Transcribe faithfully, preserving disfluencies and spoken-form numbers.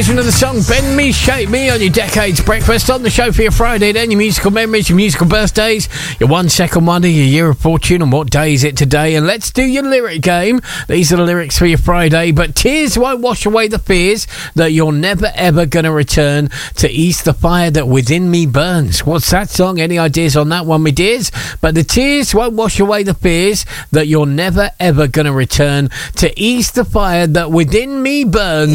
Another song, Bend Me, Shape Me, on your Decades Breakfast on the show for your Friday, then your musical memories, your musical birthdays, your one second wonder, your year of fortune, and what day is it today. And let's do your lyric game. These are the lyrics for your Friday. But tears won't wash away the fears that you're never ever gonna return to ease the fire that within me burns. What's that song? Any ideas on that one, my dears? But the tears won't wash away the fears that you're never ever gonna return to ease the fire that within me burns.